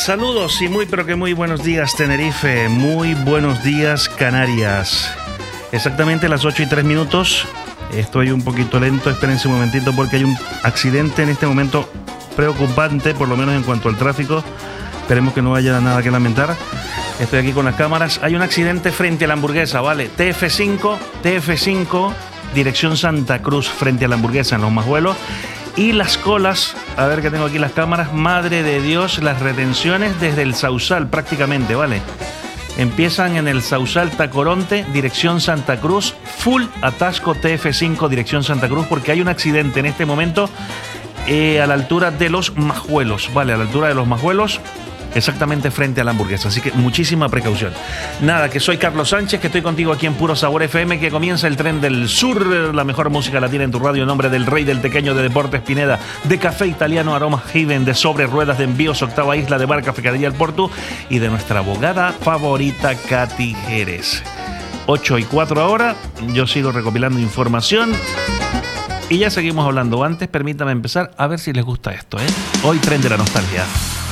Saludos y muy pero que muy buenos días Tenerife, muy buenos días Canarias. Exactamente las 8:03. Estoy un poquito lento, espérense un momentito porque hay un accidente en este momento preocupante, por lo menos en cuanto al tráfico. Esperemos que no haya nada que lamentar. Estoy aquí con las cámaras. Hay un accidente frente a la Hamburguesa, ¿vale? TF5, dirección Santa Cruz, frente a la Hamburguesa en Los Majuelos. Y las colas, a ver que tengo aquí las cámaras, madre de Dios, las retenciones desde el Sausal prácticamente, ¿vale? Empiezan en el Sausal Tacoronte, dirección Santa Cruz, full atasco TF5, dirección Santa Cruz, porque hay un accidente en este momento a la altura de Los Majuelos, ¿vale? A la altura de Los Majuelos, exactamente frente a la Hamburguesa, así que muchísima precaución. Nada, que soy Carlos Sánchez, que estoy contigo aquí en Puro Sabor FM, que comienza el tren del sur, la mejor música latina en tu radio, en nombre del rey del tequeño, de Deportes Pineda, de Café Italiano Aromas Haven, de Sobre Ruedas, de Envíos Octava Isla, de Bar Cafetería El Porto y de nuestra abogada favorita, Katy Jerez. 8:04 ahora, yo sigo recopilando información y ya seguimos hablando. Antes, permítame empezar a ver si les gusta esto, ¿eh? Hoy tren de la nostalgia.